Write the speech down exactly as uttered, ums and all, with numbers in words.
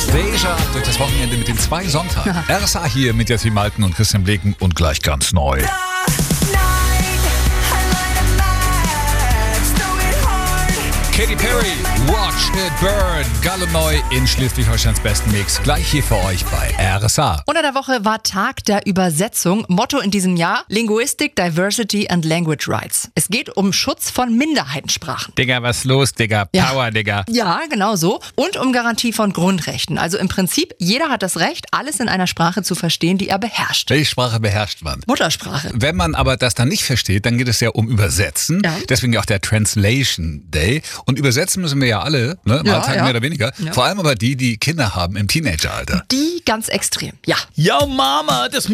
Deja durch das Wochenende mit den zwei Sonntagen. R S A hier mit Jessie Malken und Christian Bleken und gleich ganz neu. Katy Perry, Watch It Burn, geil und neu in Schleswig-Holsteins besten Mix. Gleich hier für euch bei R S A. Unter der Woche war Tag der Übersetzung. Motto in diesem Jahr: Linguistic Diversity and Language Rights. Es geht um Schutz von Minderheitensprachen. Digga, was los, Digga? Power, ja. Digga. Ja, genau so. Und um Garantie von Grundrechten. Also im Prinzip, jeder hat das Recht, alles in einer Sprache zu verstehen, die er beherrscht. Welche Sprache beherrscht man? Muttersprache. Wenn man aber das dann nicht versteht, dann geht es ja um Übersetzen. Ja. Deswegen auch der Translation Day. Und übersetzen müssen wir ja alle, ne? Ja, Mahlzeiten ja. mehr oder weniger. Ja. Vor allem aber die, die Kinder haben im Teenageralter. Die ganz extrem, ja. Yo, Mama, das